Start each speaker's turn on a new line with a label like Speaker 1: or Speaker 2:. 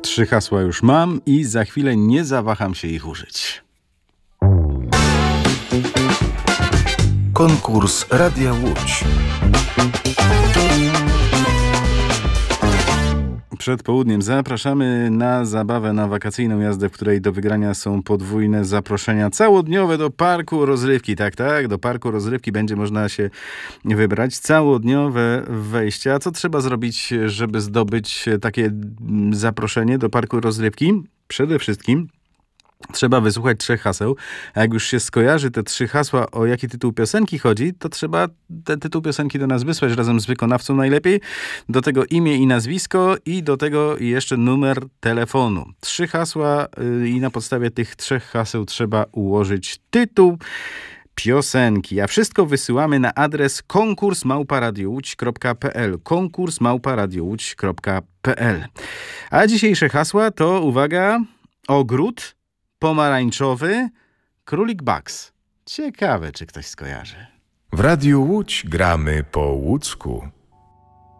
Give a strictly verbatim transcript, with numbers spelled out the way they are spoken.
Speaker 1: Trzy hasła już mam i za chwilę nie zawaham się ich użyć.
Speaker 2: Konkurs Radia Łódź.
Speaker 1: Przed południem zapraszamy na zabawę, na wakacyjną jazdę, w której do wygrania są podwójne zaproszenia całodniowe do parku rozrywki. Tak, tak, do parku rozrywki będzie można się wybrać. Całodniowe wejścia. Co trzeba zrobić, żeby zdobyć takie zaproszenie do parku rozrywki? Przede wszystkim trzeba wysłuchać trzech haseł, a jak już się skojarzy te trzy hasła, o jaki tytuł piosenki chodzi, to trzeba ten tytuł piosenki do nas wysłać razem z wykonawcą najlepiej. Do tego imię i nazwisko i do tego jeszcze numer telefonu. Trzy hasła yy, i na podstawie tych trzech haseł trzeba ułożyć tytuł piosenki, a wszystko wysyłamy na adres konkurs małpa radio łódź kropka p l konkurs małpa radio łódź kropka p l. A dzisiejsze hasła to, uwaga, ogród pomarańczowy, królik Bugs. Ciekawe, czy ktoś skojarzy.
Speaker 2: W Radiu Łódź gramy po łódzku.